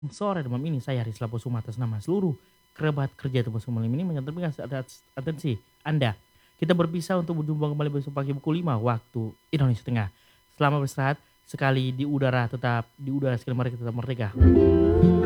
Sore malam ini saya Haris Laposuma atas nama seluruh kerabat kerja Tembus Malam ini menyampaikan atensi Anda. Kita berpisah untuk berjumpa kembali besok pagi pukul 5 waktu Indonesia Tengah. Selamat beristirahat sekali di udara sekali mari kita tetap merdeka.